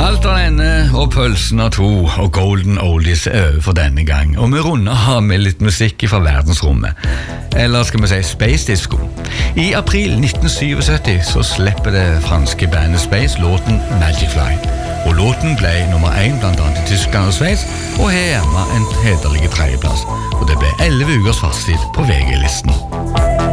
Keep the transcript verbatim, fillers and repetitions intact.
Alt av denne og pølsen av to og Golden Oldies er over for denne gang, og vi runder har med litt musikk fra verdensrommet, eller skal vi si Space Disco. I april nitten syttisju så slipper det franske bandet Space låten Magifly, og låten ble nummer én blant annet i Tyskland og Sveits, og har hjemme en hederlig tredjeplass, og det ble elleve ukers fartstid på V G-listen.